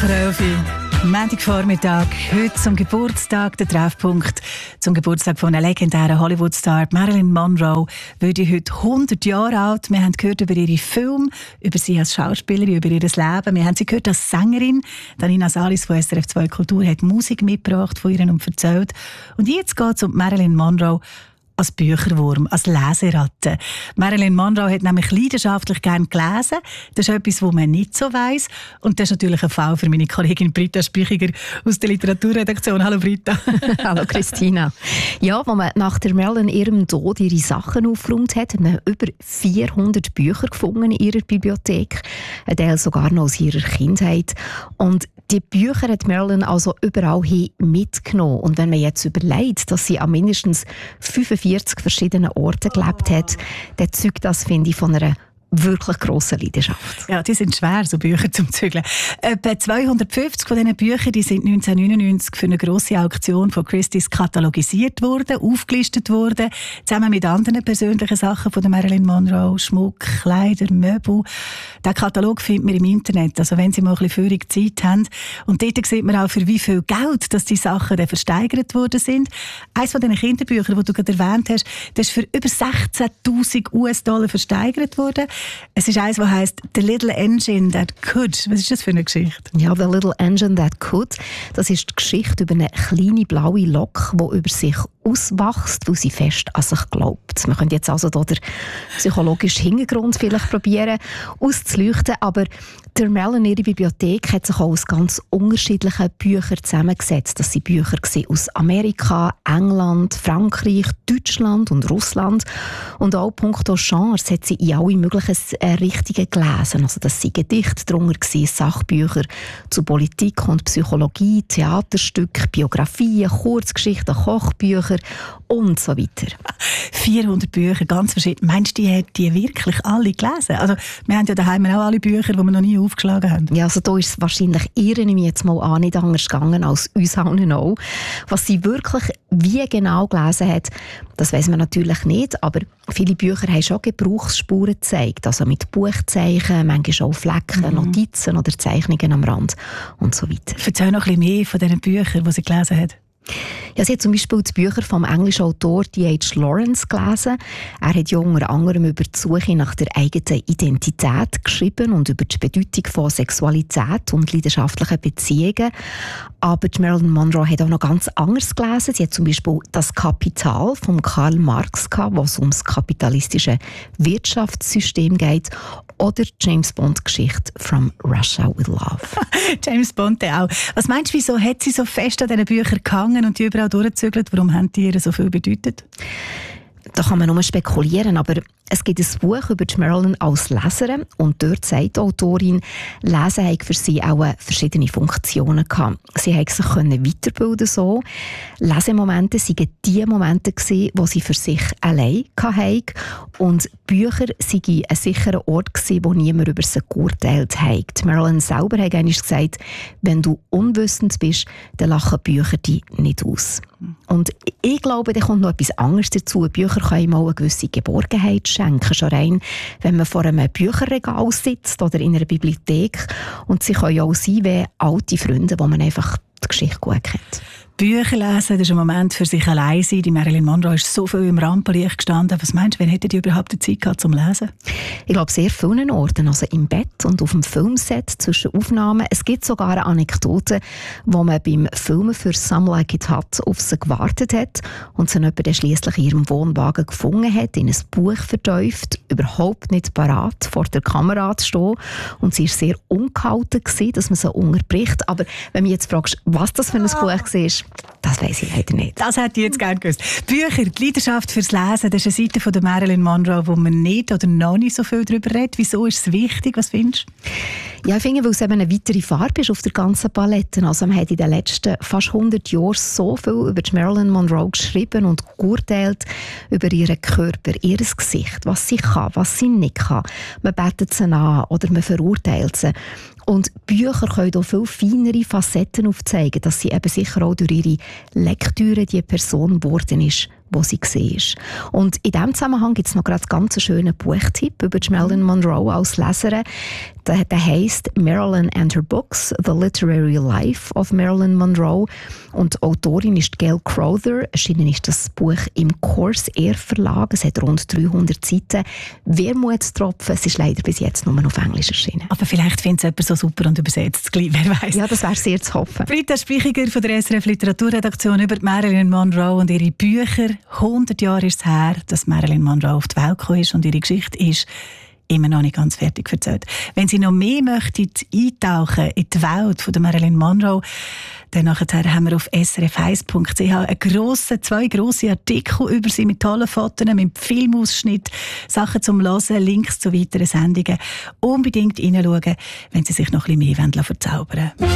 vor 11 Uhr. Montagvormittag, heute zum Geburtstag, der Treffpunkt zum Geburtstag von einer legendären Hollywood-Star. Marilyn Monroe würde heute 100 Jahre alt. Wir haben gehört über ihre Filme, über sie als Schauspielerin, über ihr Leben. Wir haben sie gehört als Sängerin. Nina Salis von SRF 2 Kultur hat Musik mitgebracht von ihr und erzählt. Und jetzt geht es um Marilyn Monroe als Bücherwurm, als Leseratte. Marilyn Monroe hat nämlich leidenschaftlich gerne gelesen. Das ist etwas, was man nicht so weiss. Und das ist natürlich ein Fall für meine Kollegin Britta Spichiger aus der Literaturredaktion. Hallo Britta. Hallo Christina. Ja, als man nach der Marilyn ihrem Tod ihre Sachen aufgeräumt hat, hat man über 400 Bücher gefunden in ihrer Bibliothek. Ein Teil sogar noch aus ihrer Kindheit. Und die Bücher hat Marilyn also überall hin mitgenommen. Und wenn man jetzt überlegt, dass sie an mindestens 45 verschiedenen Orten gelebt hat, dann zeugt das, finde ich, von einer wirklich grosse Leidenschaft. Ja, die sind schwer, so Bücher zum Zügeln. Etwa 250 von diesen Büchern, die sind 1999 für eine grosse Auktion von Christie's katalogisiert worden, aufgelistet worden, zusammen mit anderen persönlichen Sachen von der Marilyn Monroe, Schmuck, Kleider, Möbel. Den Katalog findet man im Internet, also wenn Sie mal ein bisschen feurige Zeit haben. Und dort sieht man auch, für wie viel Geld dass die Sachen dann versteigert worden sind. Eines von diesen Kinderbüchern, die du gerade erwähnt hast, das ist für über 16'000 US-Dollar versteigert worden. Es ist eines, das heisst «The Little Engine That Could». Was ist das für eine Geschichte? Ja, «The Little Engine That Could», das ist die Geschichte über eine kleine blaue Lok, die über sich auswächst, weil sie fest an sich glaubt. Wir können jetzt also hier den psychologischen Hintergrund vielleicht probieren auszuleuchten, aber der Marilyn, ihre Bibliothek, hat sich auch aus ganz unterschiedlichen Büchern zusammengesetzt. Das sind Bücher aus Amerika, England, Frankreich, Deutschland und Russland. Und auch punkto Genres hat sie in alle möglichen Richtungen gelesen. Also das sind Gedichte darunter, Sachbücher zu Politik und Psychologie, Theaterstücke, Biografien, Kurzgeschichten, Kochbücher und so weiter. 400 Bücher, ganz verschieden. Meinst du, die hat die wirklich alle gelesen? Also wir haben ja daheim auch alle Bücher, die wir noch nie aufgeschlagen haben. Ja, also da ist es wahrscheinlich, irre ich mich jetzt mal an, nicht anders gegangen als uns allen auch. Was sie wirklich wie genau gelesen hat, das weiss man natürlich nicht, aber viele Bücher haben schon Gebrauchsspuren gezeigt, also mit Buchzeichen, manchmal auch Flecken, Notizen oder Zeichnungen am Rand und so weiter. Erzähl noch ein bisschen mehr von diesen Büchern, die sie gelesen hat. Ja, sie hat zum Beispiel die Bücher vom englischen Autor D.H. Lawrence gelesen. Er hat ja unter anderem über die Suche nach der eigenen Identität geschrieben und über die Bedeutung von Sexualität und leidenschaftlichen Beziehungen. Aber die Marilyn Monroe hat auch noch ganz anderes gelesen. Sie hat zum Beispiel «Das Kapital» von Karl Marx gehabt, wo es um das kapitalistische Wirtschaftssystem geht. Oder James Bond Geschichte «From Russia with Love». James Bond auch. Was meinst du, wieso hat sie so fest an diesen Büchern gehangen und die überall durchgezügelt? Warum haben die ihr so viel bedeutet? Da kann man nur spekulieren, aber es gibt ein Buch über die Marilyn als Leserin und dort sagt die Autorin, Lesen hat für sie auch verschiedene Funktionen gehabt. Sie konnte sich weiterbilden so. Lesemomente waren die Momente, wo sie für sich allein hatten und Bücher waren ein sicherer Ort, wo niemand über sie geurteilt hat. Marilyn selber hat einmal gesagt, wenn du unwissend bist, dann lachen Bücher dich nicht aus. Und ich glaube, da kommt noch etwas anderes dazu. Bücher können auch eine gewisse Geborgenheit schenken, schon rein, wenn man vor einem Bücherregal sitzt oder in einer Bibliothek. Und sie können auch sein wie alte Freunde, wo man einfach die Geschichte gut kennt. Bücher lesen, das ist ein Moment für sich allein sein. Die Marilyn Monroe ist so viel im Rampenlicht gestanden. Was meinst du, wann hätte die überhaupt die Zeit gehabt zum Lesen? Ich glaube, sehr vielen Orten, also im Bett und auf dem Filmset zwischen Aufnahmen. Es gibt sogar eine Anekdote, wo man beim Filmen für «Some Like It Hot» auf sie gewartet hat und sie jemand schliesslich in ihrem Wohnwagen gefunden hat, in ein Buch vertieft, überhaupt nicht parat vor der Kamera zu stehen. Und sie war sehr ungehalten, dass man sie unterbricht. Aber wenn du jetzt fragst, was das für ein Buch war, das weiss ich leider nicht. Das hätte ich jetzt gerne gewusst. Bücher, die Leidenschaft fürs Lesen, das ist eine Seite von der Marilyn Monroe, wo man nicht oder noch nicht so viel darüber redet. Wieso ist es wichtig? Was findest du? Ja, ich finde, weil es eben eine weitere Farbe ist auf der ganzen Palette. Also man hat in den letzten fast 100 Jahren so viel über die Marilyn Monroe geschrieben und geurteilt über ihren Körper, ihr Gesicht, was sie kann, was sie nicht kann. Man betet sie an oder man verurteilt sie. Und Bücher können auch viel feinere Facetten aufzeigen, dass sie eben sicher auch durch ihre Lektüre die Person geworden ist, die sie war. Und in diesem Zusammenhang gibt es noch gerade einen ganz schönen Buchtipp über Marilyn Monroe als Leserin. Der heisst «Marilyn and her Books, The Literary Life of Marilyn Monroe». Und die Autorin ist Gail Crowther. Erschienen ist das Buch im Corsair Verlag. Es hat rund 300 Seiten. Wermutstropfen, es ist leider bis jetzt nur auf Englisch erschienen. Aber vielleicht findet es jemand so super und übersetzt es gleich, wer weiss. Ja, das wäre sehr zu hoffen. Britta Spichiger von der SRF Literaturredaktion über Marilyn Monroe und ihre Bücher. 100 Jahre ist es her, dass Marilyn Monroe auf die Welt gekommen ist und ihre Geschichte ist immer noch nicht ganz fertig erzählt. Wenn Sie noch mehr möchten eintauchen in die Welt von der Marilyn Monroe, dann nachher haben wir auf srf1.ch zwei grosse Artikel über sie mit tollen Fotos, mit Filmausschnitt, Sachen zum Hören, Links zu weiteren Sendungen. Unbedingt reinschauen, wenn Sie sich noch ein bisschen mehr verzaubern wollen.